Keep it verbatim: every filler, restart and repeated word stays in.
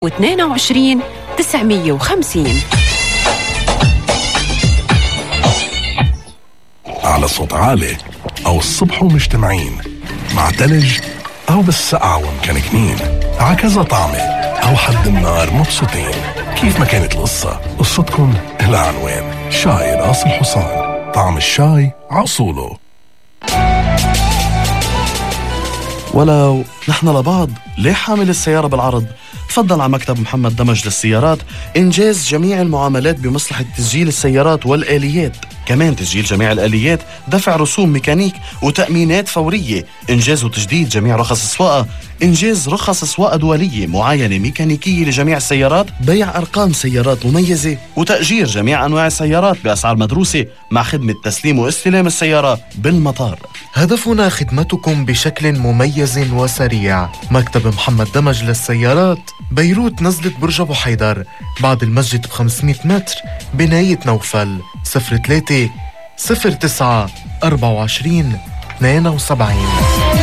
واثنين وعشرين تسعمية وخمسين. على صوت عالي أو الصبح ومجتمعين مع تلج أو بالسقعة ومكنكنين عكذا طعمة أو حد النار مبسوطين. كيف ما كانت القصة قصتكن لها عنوان. شاي راس الحصان، طعم الشاي عصوله. ولو نحن لبعض ليه حامل السيارة بالعرض؟ تفضل على مكتب محمد دمج للسيارات إنجاز جميع المعاملات بمصلحة تسجيل السيارات والآليات، كمان تسجيل جميع الآليات، دفع رسوم ميكانيك وتأمينات فورية، إنجاز وتجديد جميع رخص السواقة، إنجاز رخص سواقة دولية، معاينة ميكانيكية لجميع السيارات، بيع أرقام سيارات مميزة، وتأجير جميع أنواع السيارات بأسعار مدروسة مع خدمة تسليم واستلام السيارة بالمطار. هدفنا خدمتكم بشكل مميز وسريع. مكتب محمد دمج للسيارات، بيروت، نزلة برج أبو حيدر، بعد المسجد بخمسمية متر، بناية نوفل. صفر ثلاثة صفر تسعة أربعة وعشرين اثنين وسبعين.